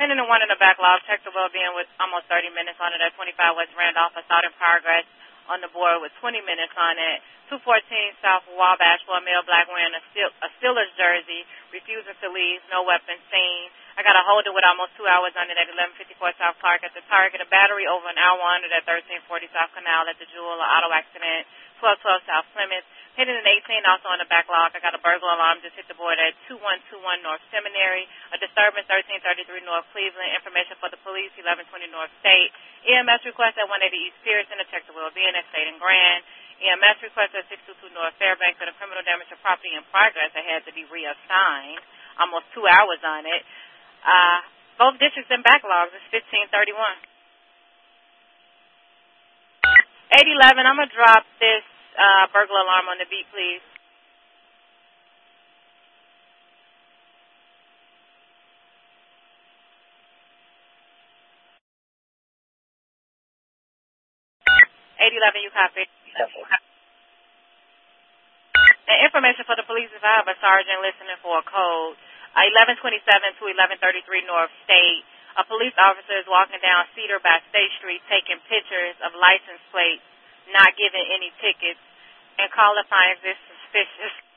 Pending and one in the backlog. Check the well-being with almost 30 minutes on it at 25 West Randolph. Assault in progress on the board with 20 minutes on it. 214 South Wabash for a male black wearing a Steelers jersey, refusing to leave, no weapon seen. I got a holder with almost 2 hours on it at 1154 South Clark at the Target. A battery over an hour on it at 1340 South Canal at the Jewel, an auto accident, 1212 South Plymouth. Hitting an 18 also on the backlog. I got a burglar alarm just hit the board at 2121 North Seminary. A disturbance 1333 North Cleveland. Information for the police 1120 North State. EMS request at 180 East Pearson to check the well-being at State and Grand. EMS request at 622 North Fairbanks for the criminal damage to property in progress that had to be reassigned. Almost 2 hours on it. Both districts and backlogs is 1531. 811, I'm going to drop this burglar alarm on the beat, please. You copy. And information for the police if I have a sergeant listening for a code. 1127 to 1133 North State. A police officer is walking down Cedar by State Street taking pictures of license plates, not giving any tickets, and qualifying this suspicious.